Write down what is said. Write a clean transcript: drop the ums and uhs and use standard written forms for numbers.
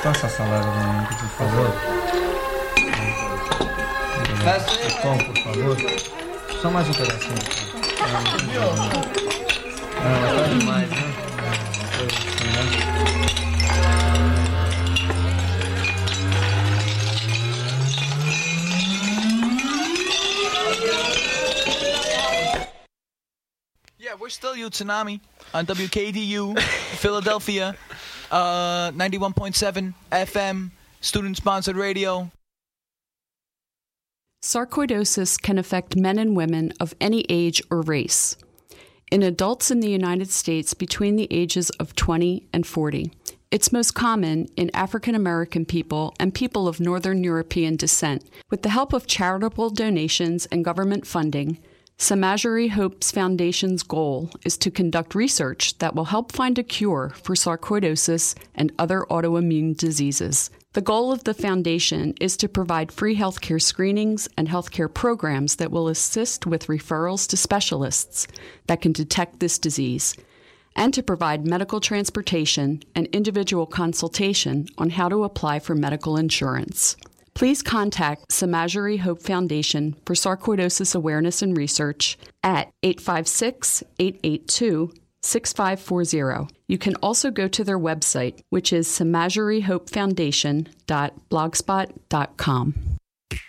Passa a salada, Domênico, por favor. Pão, por favor. Só mais um pedacinho. Não, tá demais, né? Yeah, we're still you, Tsunami, on WKDU, Philadelphia, 91.7 FM, student-sponsored radio. Sarcoidosis can affect men and women of any age or race. In adults in the United States between the ages of 20 and 40, it's most common in African American people and people of Northern European descent. With the help of charitable donations and government funding, Samajari Hope's Foundation's goal is to conduct research that will help find a cure for sarcoidosis and other autoimmune diseases. The goal of the foundation is to provide free healthcare screenings and healthcare programs that will assist with referrals to specialists that can detect this disease, and to provide medical transportation and individual consultation on how to apply for medical insurance. Please contact Samajari Hope Foundation for Sarcoidosis Awareness and Research at 856-882-6540. You can also go to their website, which is samajarihopefoundation.blogspot.com.